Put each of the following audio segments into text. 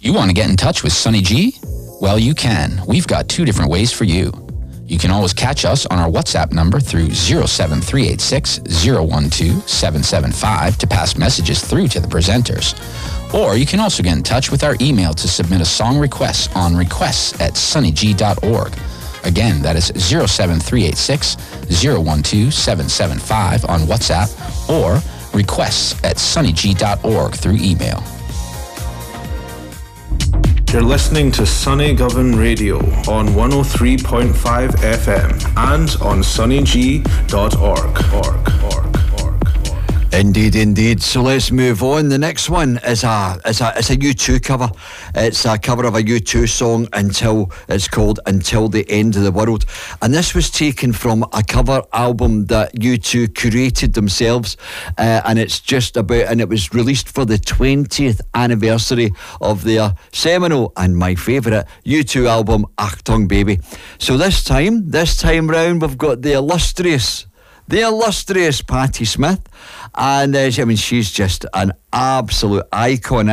You want to get in touch with Sonny G? Well, you can. We've got two different ways for you. You can always catch us on our WhatsApp number through 07386 012 775 to pass messages through to the presenters. Or you can also get in touch with our email to submit a song request on requests@sunnyg.org. Again, that is 07386 012 775 on WhatsApp or requests@sunnyg.org through email. You're listening to Sunny Govan Radio on 103.5 FM and on sunnyg.org. Indeed. So let's move on. The next one is a U2 cover. It's a cover of a U2 song it's called Until the End of the World. And this was taken from a cover album that U2 curated themselves. And it was released for the 20th anniversary of their seminal and my favourite U2 album, Achtung Baby. So this time round, we've got the illustrious Patti Smith, and she's just an absolute icon,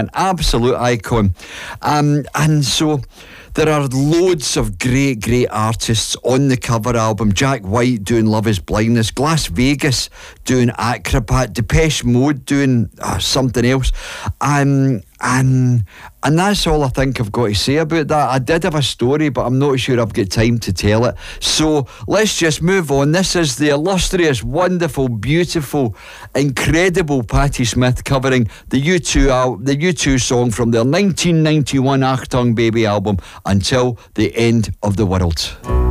and so there are loads of great artists on the cover album. Jack White doing Love Is Blindness, Las Vegas doing Acrobat, Depeche Mode doing something else, and that's all I think I've got to say about that. I did have a story, but I'm not sure I've got time to tell it. So let's just move on. This is the illustrious, wonderful, beautiful, incredible Patti Smith covering the U2 song from their 1991 Achtung Baby album, Until the End of the World.